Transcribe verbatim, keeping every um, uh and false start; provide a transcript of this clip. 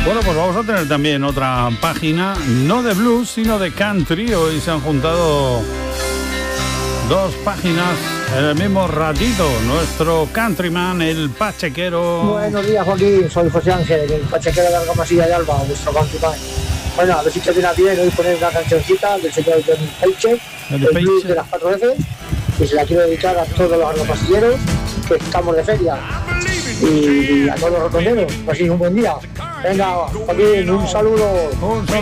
Bueno, pues vamos a tener también otra página, no de blues, sino de country. Hoy se han juntado dos páginas en el mismo ratito. Nuestro countryman, el Pachequero. Buenos días, Joaquín. Soy José Ángel, el Pachequero de Argamasilla de Alba, vuestro countryman. Bueno, a ver si te viene bien hoy poner una cancioncita del señor Johnny Paycheck, el, el blues de las cuatro veces, y se la quiero dedicar a todos los argamasilleros que estamos de feria. Y a todos los rotonderos, así un buen día. Venga, Joaquín, un saludo. Un saludo.